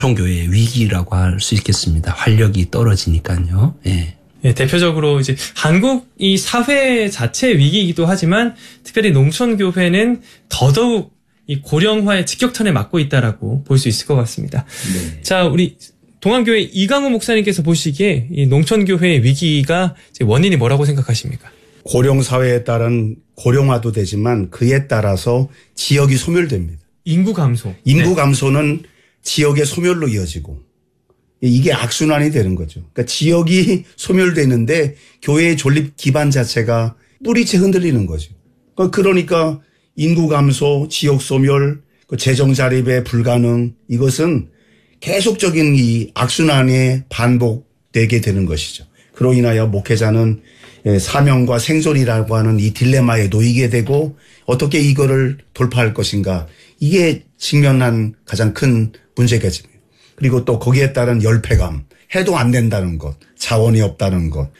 교회의 위기라고 할 수 있겠습니다. 활력이 떨어지니까요. 예. 예, 대표적으로 이제 한국 이 사회 자체의 위기이기도 하지만 특별히 농촌교회는 더더욱 이 고령화의 직격탄에 맞고 있다라고 볼 수 있을 것 같습니다. 네. 자, 우리 동안교회 이강우 목사님께서 보시기에 이 농촌교회의 위기가 이제 원인이 뭐라고 생각하십니까? 고령사회에 따른 고령화도 되지만 그에 따라서 지역이 소멸됩니다. 인구 감소. 인구 네. 감소는 지역의 소멸로 이어지고 이게 악순환이 되는 거죠. 그러니까 지역이 소멸되는데 교회의 존립 기반 자체가 뿌리채 흔들리는 거죠. 그러니까 인구 감소, 지역 소멸, 재정 자립의 불가능, 이것은 계속적인 이 악순환이 반복되게 되는 것이죠. 그로 인하여 목회자는 사명과 생존이라고 하는 이 딜레마에 놓이게 되고 어떻게 이거를 돌파할 것인가, 이게 직면한 가장 큰 문제겠습니다. 그리고 또 거기에 따른 열패감, 해도 안 된다는 것, 자원이 없다는 것,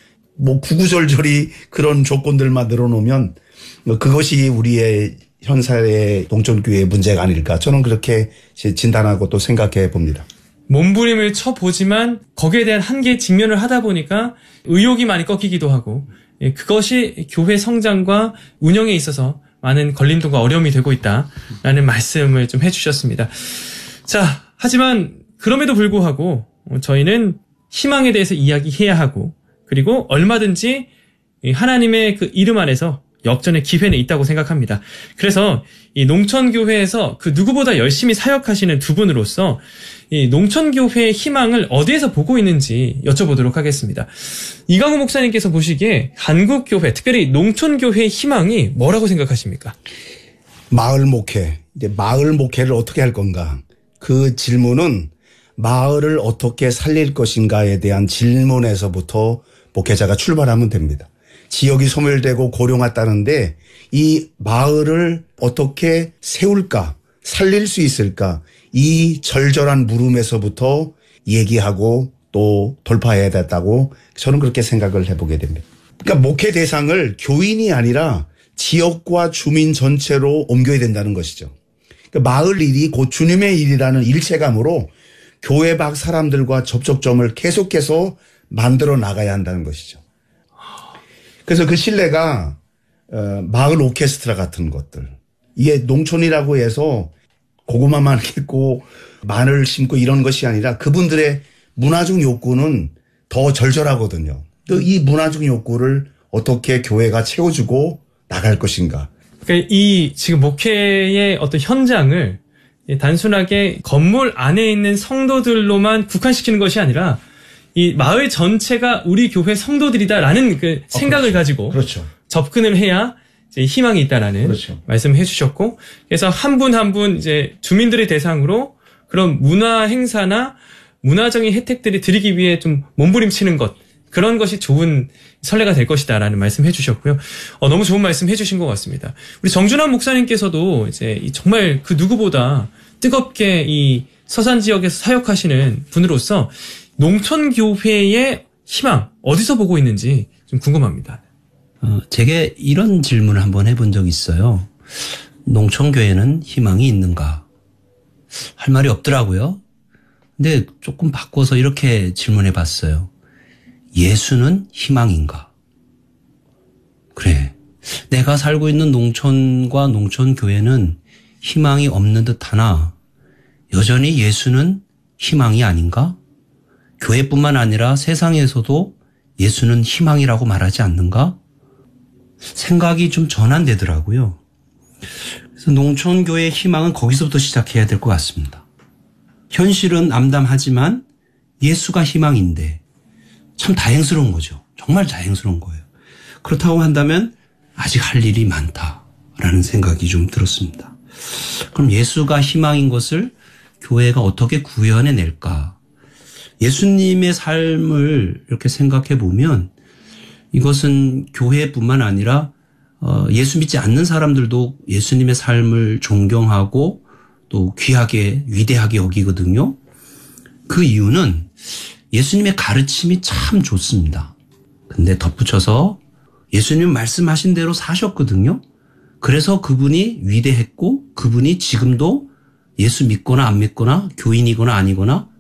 구구절절히 그런 조건들만 늘어놓으면 그것이 우리의 현사의 농촌교회의 문제가 아닐까, 저는 그렇게 진단하고 또 생각해 봅니다. 몸부림을 쳐보지만 거기에 대한 한계에 직면을 하다 보니까 의욕이 많이 꺾이기도 하고, 그것이 교회 성장과 운영에 있어서 많은 걸림돌과 어려움이 되고 있다라는 말씀을 좀 해주셨습니다. 자, 하지만 그럼에도 불구하고 저희는 희망에 대해서 이야기해야 하고, 그리고 얼마든지 하나님의 그 이름 안에서 역전의 기회는 있다고 생각합니다. 그래서 이 농촌교회에서 그 누구보다 열심히 사역하시는 두 분으로서 이 농촌교회의 희망을 어디에서 보고 있는지 여쭤보도록 하겠습니다. 이강우 목사님께서 보시기에 한국교회, 특별히 농촌교회의 희망이 뭐라고 생각하십니까? 마을 목회, 이제 마을 목회를 어떻게 할 건가? 그 질문은 마을을 어떻게 살릴 것인가에 대한 질문에서부터 목회자가 출발하면 됩니다. 지역이 소멸되고 고령화다는데 이 마을을 어떻게 세울까, 살릴 수 있을까, 이 절절한 물음에서부터 얘기하고 또 돌파해야 된다고 저는 그렇게 생각을 해보게 됩니다. 그러니까 목회 대상을 교인이 아니라 지역과 주민 전체로 옮겨야 된다는 것이죠. 그러니까 마을 일이 곧 주님의 일이라는 일체감으로 교회 밖 사람들과 접촉점을 계속해서 만들어 나가야 한다는 것이죠. 그래서 그 신뢰가 마을 오케스트라 같은 것들, 이게 농촌이라고 해서 고구마만 있고 마늘 심고 이런 것이 아니라 그분들의 문화적 욕구는 더 절절하거든요. 또 이 문화적 욕구를 어떻게 교회가 채워주고 나갈 것인가. 그러니까 이 지금 목회의 어떤 현장을 단순하게 건물 안에 있는 성도들로만 국한시키는 것이 아니라 이 마을 전체가 우리 교회 성도들이다라는 그 생각을 그렇죠. 가지고 그렇죠. 접근을 해야 이제 희망이 있다라는 그렇죠. 말씀을 해주셨고, 그래서 한 분 한 분 이제 주민들의 대상으로 그런 문화 행사나 문화적인 혜택들이 드리기 위해 좀 몸부림치는 것, 그런 것이 좋은 선례가 될 것이다라는 말씀 해주셨고요. 너무 좋은 말씀 해주신 것 같습니다. 우리 정준환 목사님께서도 이제 정말 그 누구보다 뜨겁게 이 서산 지역에서 사역하시는 분으로서 농촌교회의 희망 어디서 보고 있는지 좀 궁금합니다. 제게 이런 질문을 한번 해본 적이 있어요. 농촌교회는 희망이 있는가? 할 말이 없더라고요. 근데 조금 바꿔서 이렇게 질문해 봤어요. 예수는 희망인가? 그래. 내가 살고 있는 농촌과 농촌교회는 희망이 없는 듯 하나 여전히 예수는 희망이 아닌가? 교회뿐만 아니라 세상에서도 예수는 희망이라고 말하지 않는가? 생각이 좀 전환되더라고요. 그래서 농촌교회의 희망은 거기서부터 시작해야 될 것 같습니다. 현실은 암담하지만 예수가 희망인데 참 다행스러운 거죠. 정말 다행스러운 거예요. 그렇다고 한다면 아직 할 일이 많다라는 생각이 좀 들었습니다. 그럼 예수가 희망인 것을 교회가 어떻게 구현해낼까? 예수님의 삶을 이렇게 생각해 보면 이것은 교회뿐만 아니라 예수 믿지 않는 사람들도 예수님의 삶을 존경하고 또 귀하게 위대하게 여기거든요. 그 이유는 예수님의 가르침이 참 좋습니다. 근데 덧붙여서 예수님 말씀하신 대로 사셨거든요. 그래서 그분이 위대했고 그분이 지금도 예수 믿거나 안 믿거나 교인이거나 아니거나